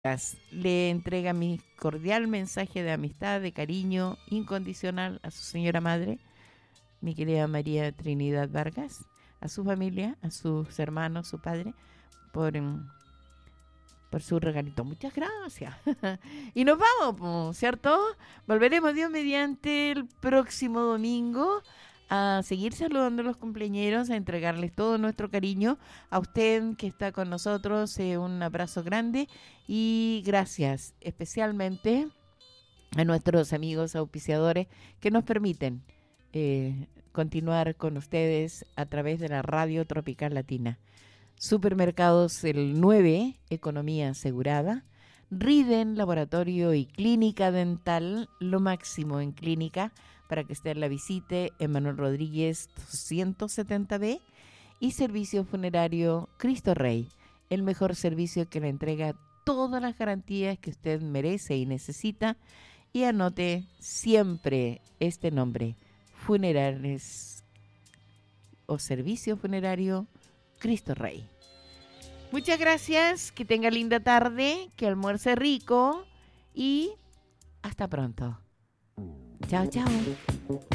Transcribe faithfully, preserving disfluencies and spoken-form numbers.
Le entrega mi cordial mensaje de amistad, de cariño incondicional a su señora madre, mi querida María Trinidad Vargas, a su familia, a sus hermanos, su padre, por, por su regalito. Muchas gracias. Y nos vamos, ¿cierto? Volveremos Dios mediante el próximo domingo a seguir saludando a los cumpleañeros, a entregarles todo nuestro cariño. A usted que está con nosotros, eh, un abrazo grande y gracias especialmente a nuestros amigos auspiciadores que nos permiten eh, continuar con ustedes a través de la Radio Tropical Latina. Supermercados El nueve, Economía Asegurada. Riden, Laboratorio y Clínica Dental, lo máximo en clínica, para que usted la visite, Emanuel Rodríguez doscientos setenta B. Y Servicio Funerario Cristo Rey, el mejor servicio que le entrega todas las garantías que usted merece y necesita. Y anote siempre este nombre: Funerales o Servicio Funerario Cristo Rey. Muchas gracias, que tenga linda tarde, que almuerce rico y hasta pronto. Chao, chao.